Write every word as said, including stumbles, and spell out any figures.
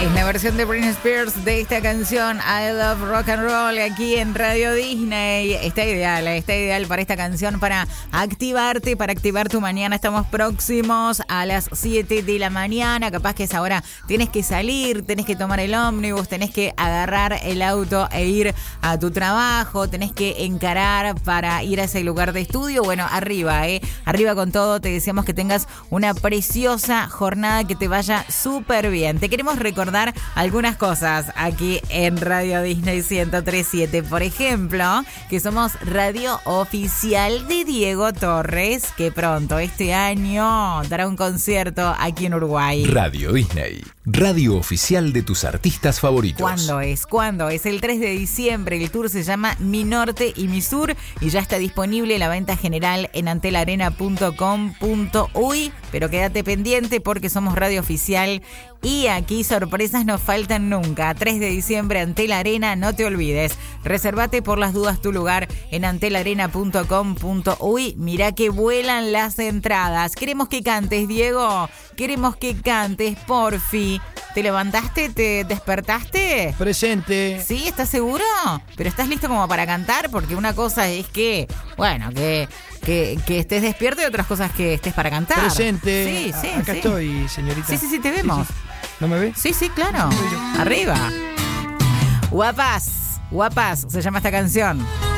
Es la versión de Britney Spears de esta canción I Love Rock and Roll aquí en Radio Disney. Está ideal, está ideal para esta canción, para activarte, para activar tu mañana. Estamos próximos a las siete de la mañana. Capaz que es ahora, tienes que salir, tenés que tomar el ómnibus, tenés que agarrar el auto e ir a tu trabajo, tenés que encarar para ir a ese lugar de estudio. Bueno, arriba, eh, arriba con todo. Te deseamos que tengas una preciosa jornada, que te vaya súper bien. Te queremos recordar algunas cosas aquí en Radio Disney ciento tres punto siete. Por ejemplo, que somos radio oficial de Diego Torres, que pronto este año dará un concierto aquí en Uruguay. Radio Disney, radio oficial de tus artistas favoritos. ¿Cuándo es? ¿Cuándo? Es el tres de diciembre. El tour se llama Mi Norte y Mi Sur y ya está disponible la venta general en antelarena punto com punto uy. Pero quédate pendiente porque somos radio oficial y aquí sorpresas no faltan nunca. tres de diciembre, Antel Arena, no te olvides. Reservate por las dudas tu lugar en antelarena punto com punto uy. Mirá que vuelan las entradas. Queremos que cantes, Diego. Queremos que cantes, porfi. ¿Te levantaste? ¿Te despertaste? Presente. ¿Sí? ¿Estás seguro? ¿Pero estás listo como para cantar? Porque una cosa es que, bueno, que, que, que estés despierto y otras cosas que estés para cantar. Presente. Sí, sí, Acá sí. estoy, señorita. Sí, sí, sí, te vemos. Sí, sí. ¿No me ves? Sí, sí, claro. Arriba. Guapas, guapas, se llama esta canción.